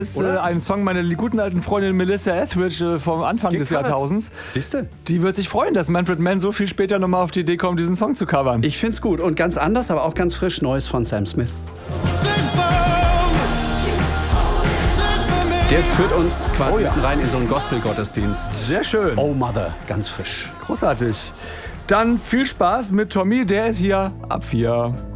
ist ein Song meiner guten alten Freundin Melissa Etheridge vom Anfang des Jahrtausends. Siehste? Die wird sich freuen, dass Manfred Mann so viel später nochmal auf die Idee kommt, diesen Song zu covern. Ich find's gut und ganz anders, aber auch ganz frisch Neues von Sam Smith. Der führt uns quasi rein in so einen Gospel-Gottesdienst. Sehr schön. Oh Mother, ganz frisch. Großartig. Dann viel Spaß mit Tommy, der ist hier ab 4.